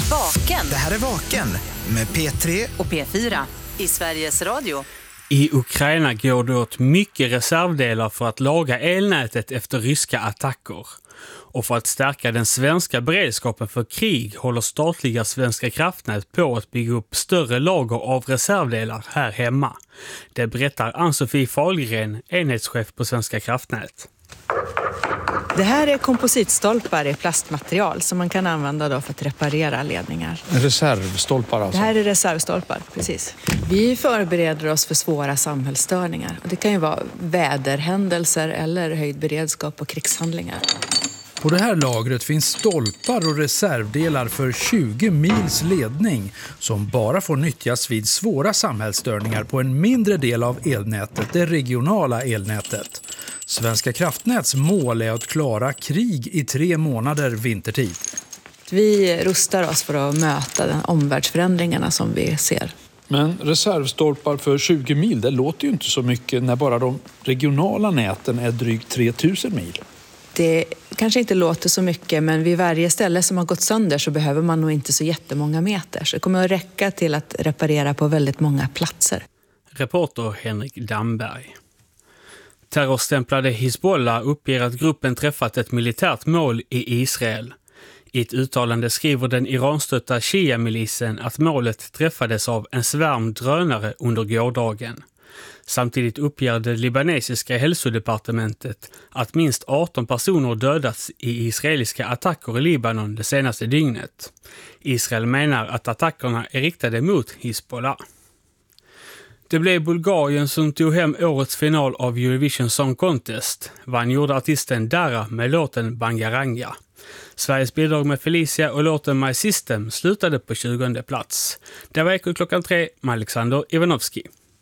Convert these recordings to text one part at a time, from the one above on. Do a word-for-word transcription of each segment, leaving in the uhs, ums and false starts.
Vaken. Det här är Vaken med P tre och P fyra i Sveriges Radio. I Ukraina går det åt mycket reservdelar för att laga elnätet efter ryska attacker. Och för att stärka den svenska beredskapen för krig håller statliga Svenska kraftnät på att bygga upp större lager av reservdelar här hemma. Det berättar Ann-Sofie Fahlgren, enhetschef på Svenska kraftnät. Det här är kompositstolpar i plastmaterial som man kan använda då för att reparera ledningar. Reservstolpar alltså? Det här är reservstolpar, precis. Vi förbereder oss för svåra samhällsstörningar. Det kan ju vara väderhändelser eller höjd beredskap och krigshandlingar. På det här lagret finns stolpar och reservdelar för tjugo mils ledning som bara får nyttjas vid svåra samhällsstörningar på en mindre del av elnätet, det regionala elnätet. Svenska kraftnäts mål är att klara krig i tre månader vintertid. Vi rustar oss för att möta de omvärldsförändringarna som vi ser. Men reservstolpar för tjugo mil, det låter ju inte så mycket när bara de regionala näten är drygt tre tusen mil. Det kanske inte låter så mycket, men vid varje ställe som har gått sönder så behöver man nog inte så jättemånga meter. Så det kommer att räcka till att reparera på väldigt många platser. Reporter Henrik Damberg. Terrorstämplade Hizbollah uppger att gruppen träffat ett militärt mål i Israel. I ett uttalande skriver den iranstötta Shia-milisen att målet träffades av en svärm drönare under gårdagen. Samtidigt uppger det libanesiska hälsodepartementet att minst arton personer dödats i israeliska attacker i Libanon det senaste dygnet. Israel menar att attackerna är riktade mot Hizbollah. Det blev Bulgarien som tog hem årets final av Eurovision Song Contest. Vann gjorde artisten Dara med låten Bangaranga. Sveriges bidrag med Felicia och låten My System slutade på tjugonde plats. Det var Eko klockan tre med Alexander Ivanovski.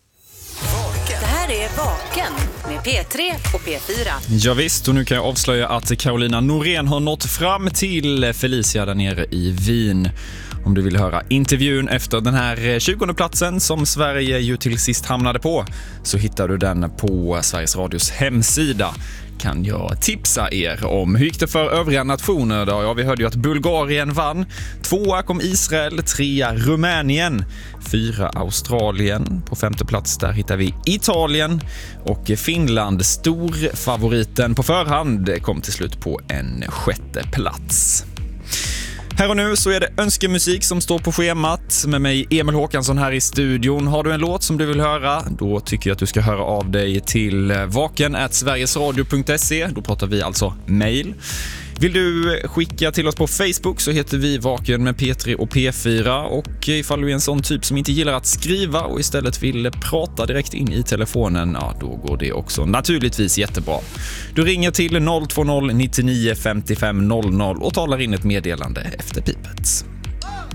Det här är Vaken med P tre och P fyra. Ja visst, och nu kan jag avslöja att Carolina Norén har nått fram till Felicia där nere i Wien. Om du vill höra intervjun efter den här tjugonde platsen som Sverige ju till sist hamnade på, så hittar du den på Sveriges Radios hemsida. Kan jag tipsa er om. Hur gick det för övriga nationer då? Ja, vi hörde ju att Bulgarien vann. Tvåa kom Israel, trea Rumänien, fyra Australien. På femte plats där hittar vi Italien och Finland. Stor favoriten på förhand kom till slut på en sjätte plats. Här och nu så är det önskemusik som står på schemat med mig Emil Håkansson här i studion. Har du en låt som du vill höra, då tycker jag att du ska höra av dig till vaken at sverigesradio punkt se. Då pratar vi alltså mail. Vill du skicka till oss på Facebook så heter vi Vaken med P tre och P fyra, och ifall du är en sån typ som inte gillar att skriva och istället vill prata direkt in i telefonen, ja då går det också naturligtvis jättebra. Du ringer till noll två noll nittionio femtiofem noll noll och talar in ett meddelande efter pipet.